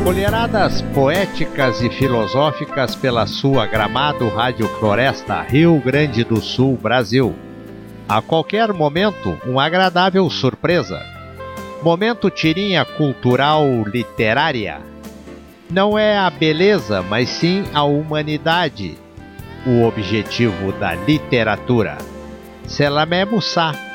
Colheradas poéticas e filosóficas pela sua Gramado Rádio Floresta, Rio Grande do Sul, Brasil. A qualquer momento, uma agradável surpresa. Momento tirinha cultural literária. Não é a beleza, mas sim a humanidade, o objetivo da literatura. Selamé Mussá.